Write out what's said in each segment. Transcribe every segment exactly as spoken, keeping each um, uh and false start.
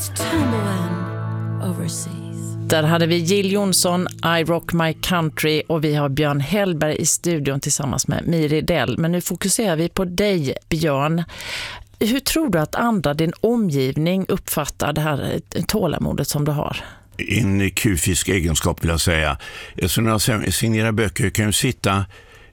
Där hade vi Jill Johnson, I Rock My Country, och vi har Björn Hellberg i studion tillsammans med Miri Dell. Men nu fokuserar vi på dig, Björn. Hur tror du att andra, din omgivning, uppfattar det här tålamodet som du har? En kufisk egenskap vill jag säga. Så när jag signerar böcker kan jag sitta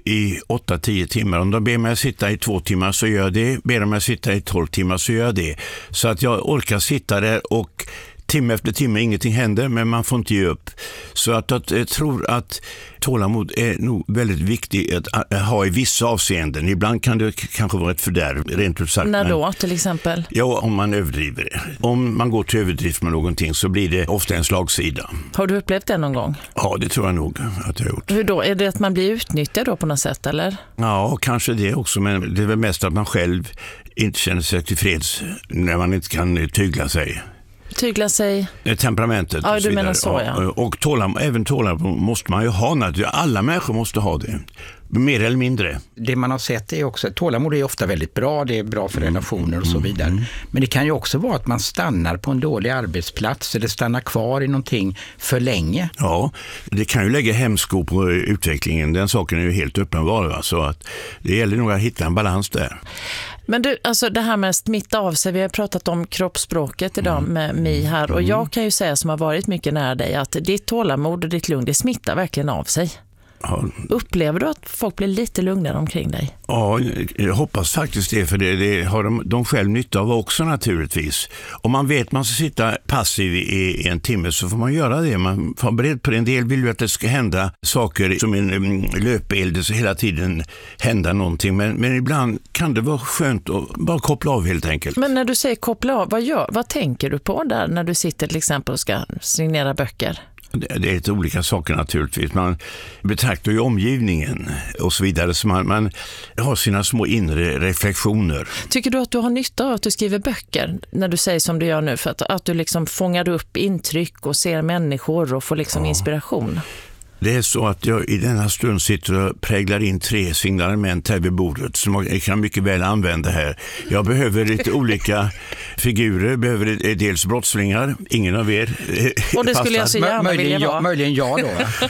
i åtta till tio timmar. Om de ber mig att sitta i två timmar så gör jag det. Ber de mig att sitta i tolv timmar så gör jag det. Så att jag orkar sitta där och timme efter timme ingenting händer, men man får inte ge upp. Så att, att jag tror att tålamod är nog väldigt viktigt att ha i vissa avseenden. Ibland kan det kanske vara ett fördärv, rent ut sagt. När då, till exempel? Ja, om man överdriver det. Om man går till överdrift med någonting så blir det ofta en slagsida. Har du upplevt det någon gång? Ja, det tror jag nog att jag har gjort. Hur då? Är det att man blir utnyttjad då på något sätt, eller? Ja, kanske det också, men det är väl mest att man själv inte känner sig tillfreds när man inte kan tygla sig. Tygla sig? Temperamentet. Ja, och så du menar vidare. så, ja. Och tålam, även tålamod måste man ju ha. Alla människor måste ha det. Mer eller mindre. Det man har sett är också, tålamod är ofta väldigt bra, det är bra för relationer och så vidare. Mm. Men det kan ju också vara att man stannar på en dålig arbetsplats eller stannar kvar i någonting för länge. Ja, det kan ju lägga hämsko på utvecklingen. Den saken är ju helt uppenbar. Va? Så att det gäller nog att hitta en balans där. Men du, alltså det här med att smitta av sig, vi har pratat om kroppsspråket idag mm. med Mi här, och jag kan ju säga som har varit mycket nära dig att ditt tålamod och ditt lugn, det smittar verkligen av sig. Ja. Upplever du att folk blir lite lugnare omkring dig? Ja, jag hoppas faktiskt det, för det, det har de, de själv nytta av också naturligtvis. Om man vet att man ska sitta passiv i, i en timme så får man göra det. Man får beredd på det. En del vill ju att det ska hända saker som en um, löpeld, så hela tiden hända någonting. Men, men ibland kan det vara skönt att bara koppla av helt enkelt. Men när du säger koppla av, vad, gör, vad tänker du på där när du sitter till exempel och ska signera böcker? Det är lite olika saker naturligtvis. Man betraktar ju omgivningen och så vidare, så man, man har sina små inre reflektioner. Tycker du att du har nytta av att du skriver böcker när du säger som du gör nu, för att, att du liksom fångar upp intryck och ser människor och får liksom ja. inspiration? Det är så att jag i denna stund sitter och präglar in tre signalement här vid bordet som jag kan mycket väl använda här. Jag behöver lite olika figurer, behöver dels brottslingar, ingen av er. Och det skulle jag så gärna möjligen vilja jag, vara. Möjligen jag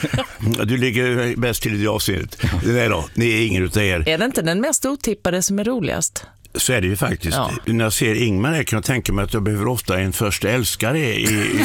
då. Du ligger bäst till i det avseendet. Nej då, ni är ingen utav er. Är det inte den mest otippade som är roligast? Så är det ju faktiskt. Ja. När jag ser Ingmar här kan jag tänka mig att jag behöver ofta en första älskare. I, i, i,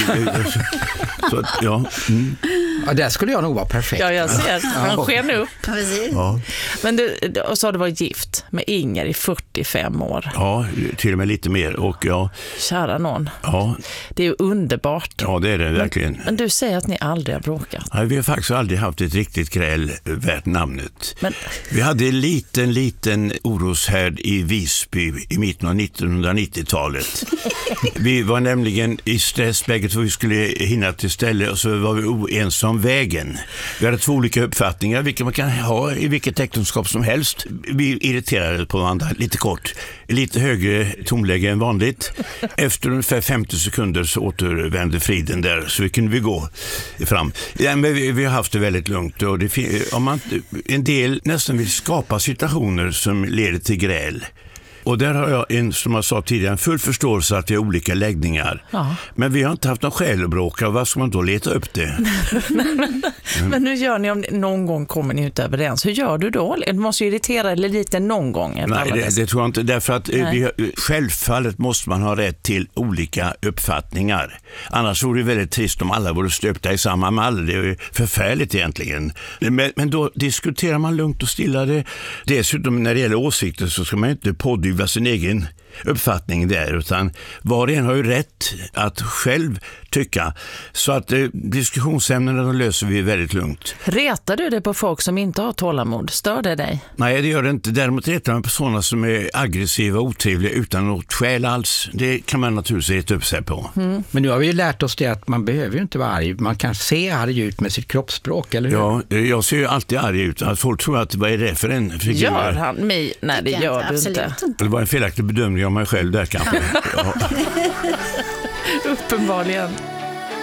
så att, ja. Mm. Ja, där skulle jag nog vara perfekt. Ja, jag ser. Han ja. sken upp. Ja. Men du, och så har du varit gift med Inger i fyrtiofem år. Ja, till och med lite mer. Och ja. Kära någon. Ja. Det är ju underbart. Ja, det är det verkligen. Men, men du säger att ni aldrig har bråkat. Ja, vi har faktiskt aldrig haft ett riktigt gräl värt namnet. Men... Vi hade en liten, liten oroshärd i Visby i mitten av nittonhundranittiotalet. Vi var nämligen i stress bägge två, vi skulle hinna till ställe, och så var vi oense om vägen. Vi hade två olika uppfattningar, vilka man kan ha i vilket äktenskap som helst. Vi irriterade på varandra lite kort. Lite högre tonläge än vanligt. Efter ungefär femtio sekunder så återvände friden där, så vi kunde vi gå fram. Ja, men vi, vi har haft det väldigt lugnt. Och det, om man, en del nästan vill skapa situationer som leder till gräl. Och där har jag, en, som jag sa tidigare, en full förståelse att vi har olika läggningar. Ja. Men vi har inte haft någon skäl att bråka. Vad ska man då leta upp det? men, men, men hur gör ni om någon gång kommer ni inte överens? Hur gör du då? Du måste ju irritera eller lite någon gång. Nej, det, det tror jag inte. Därför att vi, självfallet måste man ha rätt till olika uppfattningar. Annars vore det väldigt trist om alla vore stöpta i samma mall. Det är ju förfärligt egentligen. Men, men då diskuterar man lugnt och stilla det. Dessutom när det gäller åsikter så ska man inte pådyvla sin egen uppfattning där, utan var och en har ju rätt att själv tycka. Så att eh, diskussionsämnena de löser vi väldigt lugnt. Retar du det på folk som inte har tålamod? Stör det dig? Nej, det gör det inte. Däremot retar man på sådana som är aggressiva och otrevliga utan något skäl alls. Det kan man naturligtvis reta upp sig på. Mm. Men nu har vi ju lärt oss det att man behöver ju inte vara arg. Man kan se arg ut med sitt kroppsspråk, eller hur? Ja, jag ser ju alltid arg ut. Att folk tror att vad är det för en figur? Gör han mig? Nej, det, det gör du inte. Det var en felaktig bedömning av mig själv där kanske. Ja. Uppenbarligen.